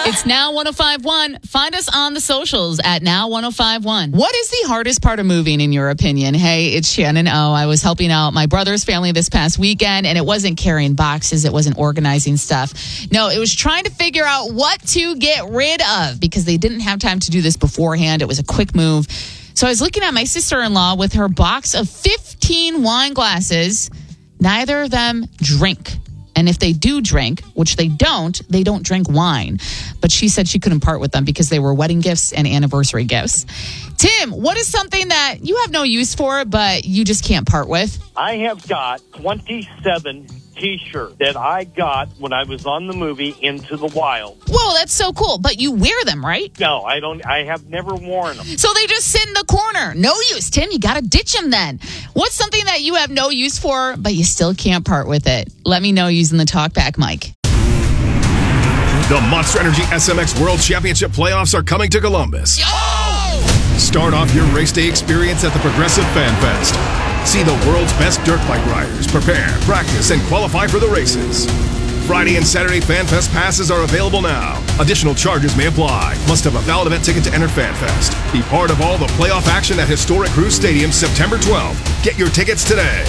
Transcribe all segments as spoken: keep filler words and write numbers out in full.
It's Now one oh five point one. Find us on the socials at Now one oh five point one. What is the hardest part of moving, in your opinion? Hey, it's Shannon O. I was helping out my brother's family this past weekend, and it wasn't carrying boxes. It wasn't organizing stuff. No, it was trying to figure out what to get rid of because they didn't have time to do this beforehand. It was a quick move. So I was looking at my sister-in-law with her box of fifteen wine glasses. Neither of them drink. And if they do drink, which they don't, they don't drink wine. But she said she couldn't part with them because they were wedding gifts and anniversary gifts. Tim, what is something that you have no use for, but you just can't part with? I have got twenty-seven T-shirts that I got when I was on the movie Into the Wild. Whoa, that's so cool. But you wear them, right? No, I don't. I have never worn them. So they just sit in the corner. No use, Tim. You got to ditch them then. What's something that you have no use for, but you still can't part with it? Let me know using the TalkBack mic. The Monster Energy S M X World Championship playoffs are coming to Columbus. Oh! Start off your race day experience at the Progressive Fan Fest. See the world's best dirt bike riders prepare, practice, and qualify for the races. Friday and Saturday Fan Fest passes are available now. Additional charges may apply. Must have a valid event ticket to enter Fan Fest. Be part of all the playoff action at historic Cruise Stadium September twelfth. Get your tickets today.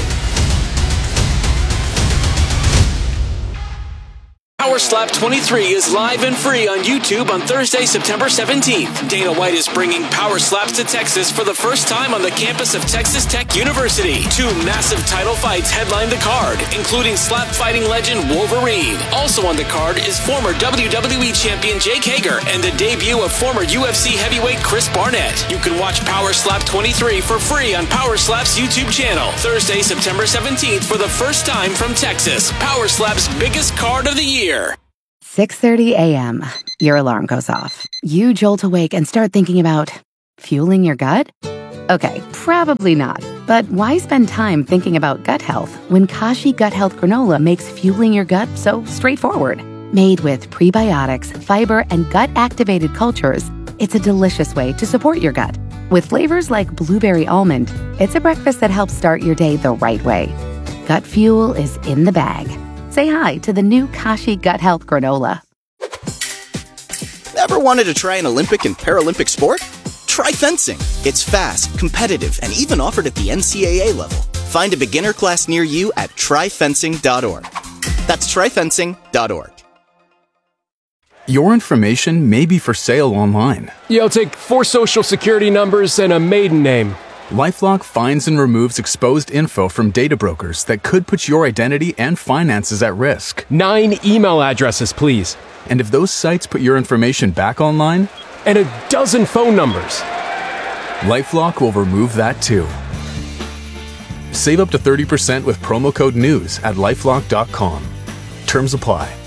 Power Slap twenty-three is live and free on YouTube on Thursday, September seventeenth. Dana White is bringing Power Slaps to Texas for the first time on the campus of Texas Tech University. Two massive title fights headline the card, including slap fighting legend Wolverine. Also on the card is former W W E champion Jake Hager and the debut of former U F C heavyweight Chris Barnett. You can watch Power Slap twenty-three for free on Power Slap's YouTube channel. Thursday, September seventeenth for the first time from Texas. Power Slap's biggest card of the year. six thirty a.m. Your alarm goes off. You jolt awake and start thinking about fueling your gut? Okay, probably not. But why spend time thinking about gut health when Kashi Gut Health Granola makes fueling your gut so straightforward? Made with prebiotics, fiber, and gut-activated cultures, it's a delicious way to support your gut. With flavors like blueberry almond, it's a breakfast that helps start your day the right way. Gut fuel is in the bag. Say hi to the new Kashi Gut Health Granola. Ever wanted to try an Olympic and Paralympic sport? Try fencing. It's fast, competitive, and even offered at the N C double A level. Find a beginner class near you at try fencing dot org. That's try fencing dot org. Your information may be for sale online. Yeah, I'll take four social security numbers and a maiden name. LifeLock finds and removes exposed info from data brokers that could put your identity and finances at risk. Nine email addresses, please. And if those sites put your information back online? And a dozen phone numbers. LifeLock will remove that too. Save up to thirty percent with promo code NEWS at lifelock dot com. Terms apply.